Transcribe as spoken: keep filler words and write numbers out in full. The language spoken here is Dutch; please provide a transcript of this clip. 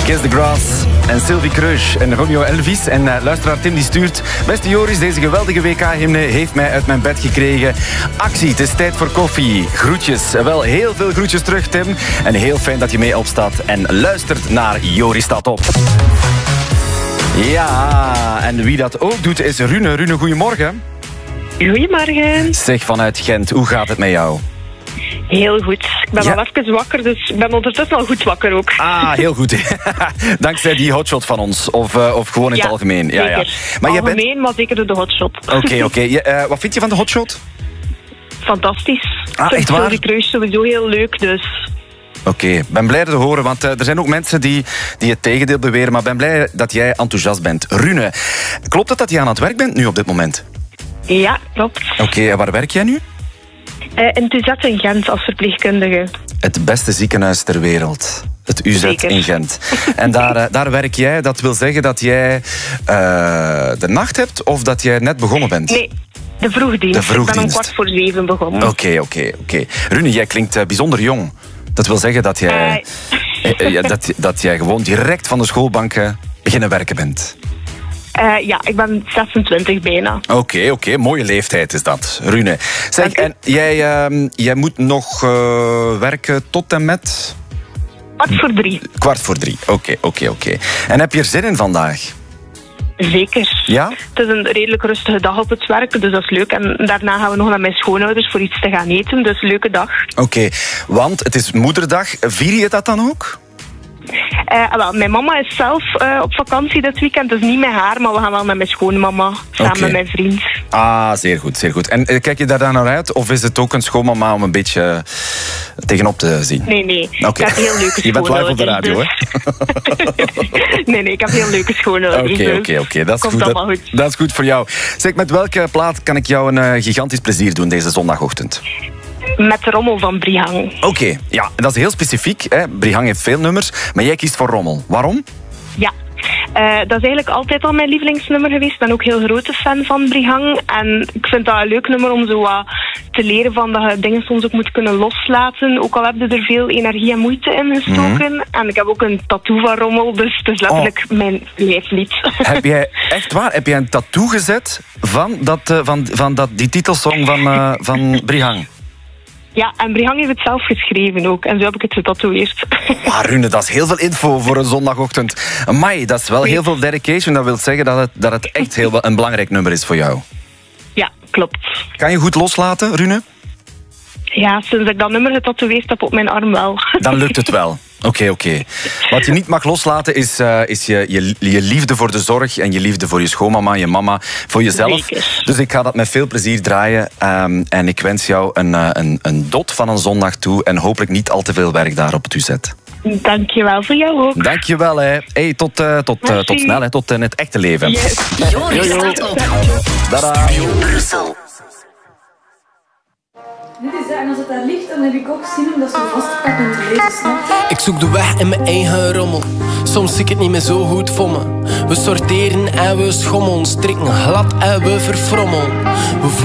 Kiss the Grass en Sylvie Kreusch en Romeo Elvis. En uh, luisteraar Tim die stuurt: beste Joris, deze geweldige W K-hymne heeft mij uit mijn bed gekregen. Actie, het is tijd voor koffie. Groetjes. Wel heel veel groetjes terug, Tim. En heel fijn dat je mee opstaat en luistert naar Joris staat op. Ja, en wie dat ook doet is Rune. Rune, goedemorgen. Goedemorgen. Zeg, vanuit Gent, hoe gaat het met jou? Heel goed. Ik ben ja. al even wakker, dus ik ben ondertussen al goed wakker ook. Ah, heel goed. Dankzij die hotshot van ons. Of, uh, of gewoon in ja, het algemeen. Ja, ja. Maar algemeen, bent... maar zeker door de hotshot. Oké, okay, oké. Okay. Uh, wat vind je van de hotshot? Fantastisch. Ah, echt waar? Ik vind sowieso heel leuk, dus... Oké, okay. Ben blij te horen, want uh, er zijn ook mensen die, die het tegendeel beweren, maar ben blij dat jij enthousiast bent. Rune, klopt het dat je aan het werk bent nu op dit moment? Ja, klopt. Oké, okay, en waar werk jij nu? Uh, in het U Z in Gent als verpleegkundige. Het beste ziekenhuis ter wereld. Het U Z Zeker. in Gent. En daar, uh, daar werk jij. Dat wil zeggen dat jij uh, de nacht hebt of dat jij net begonnen bent? Nee, de vroegdienst. De vroegdienst. Ik ben om kwart voor zeven begonnen. Oké, okay, oké, okay, oké. Okay. Rune, jij klinkt uh, bijzonder jong. Dat wil zeggen dat jij, uh... uh, dat, dat jij gewoon direct van de schoolbanken beginnen werken bent. Uh, ja, ik ben zesentwintig bijna. Oké, okay, oké. Okay. Mooie leeftijd is dat, Rune. Zeg, en jij, uh, jij moet nog uh, werken tot en met... Kwart voor drie. Kwart voor drie, oké, okay, oké, okay, oké. Okay. En heb je er zin in vandaag? Zeker. Ja? Het is een redelijk rustige dag op het werk, dus dat is leuk. En daarna gaan we nog naar mijn schoonouders voor iets te gaan eten, dus leuke dag. Oké, okay, want het is moederdag. Vier je dat dan ook? Uh, wel, mijn mama is zelf uh, op vakantie dit weekend, dus niet met haar, maar we gaan wel met mijn schoonmama, samen okay. met mijn vriend. Ah, zeer goed, zeer goed. En uh, kijk je daar dan naar uit, of is het ook een schoonmama om een beetje uh, tegenop te zien? Nee, nee. Okay. Ik heb heel leuke schoonouders. Je bent live op de radio, dus... hè? nee, nee, ik heb heel leuke schoonouders. Oké, dus oké, oké. Dat is goed. Dat, goed. Dat is goed voor jou. Zeg, met welke plaat kan ik jou een uh, gigantisch plezier doen deze zondagochtend? Met Rommel van Brihang. Oké, okay, ja, dat is heel specifiek. Hè. Brihang heeft veel nummers, maar jij kiest voor Rommel. Waarom? Ja, uh, dat is eigenlijk altijd al mijn lievelingsnummer geweest. Ik ben ook heel grote fan van Brihang. En ik vind dat een leuk nummer om zo wat te leren van dat je dingen soms ook moet kunnen loslaten. Ook al heb je er veel energie en moeite in gestoken. Mm-hmm. En ik heb ook een tattoo van Rommel, dus het is letterlijk oh. mijn lijflied. Heb jij, echt waar, heb jij een tattoo gezet van, dat, uh, van, van dat, die titelsong van, uh, van Brihang? Ja, en Brihang heeft het zelf geschreven ook. En zo heb ik het getatoeëerd. Ah, Rune, dat is heel veel info voor een zondagochtend. Amai, dat is wel heel veel dedication. Dat wil zeggen dat het, dat het echt heel een belangrijk nummer is voor jou. Ja, klopt. Kan je goed loslaten, Rune? Ja, sinds ik dat nummer getatoeëerd heb op mijn arm wel. Dan lukt het wel. Oké, okay, oké. Okay. Wat je niet mag loslaten is, uh, is je, je, je liefde voor de zorg en je liefde voor je schoonmama, je mama, voor jezelf. Zeker. Dus ik ga dat met veel plezier draaien. Um, en ik wens jou een, uh, een, een dot van een zondag toe en hopelijk niet al te veel werk daar op het U Z. Dankjewel, voor jou ook. Dankjewel, hè. Hey, tot, uh, tot, uh, tot snel, hè. Tot in het echte leven. Yes. Joris staat op. Tada. Brussel. Dit is dat, en als het daar ligt, dan heb ik ook zin om dat zo vast te pakken en te lezen, snap je? Ik zoek de weg in mijn eigen rommel. Soms zie ik het niet meer zo goed voor me. We sorteren en we schommelen, strikken glad en we verfrommelen. We